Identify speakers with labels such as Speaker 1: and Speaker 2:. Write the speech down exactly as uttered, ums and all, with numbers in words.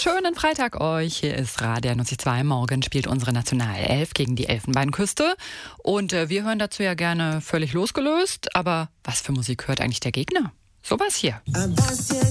Speaker 1: Schönen Freitag euch. Hier ist Radio neunzig Komma zwei. Morgen spielt unsere Nationalelf gegen die Elfenbeinküste. Und äh, wir hören dazu ja gerne völlig losgelöst. Aber was für Musik hört eigentlich der Gegner? Sowas hier.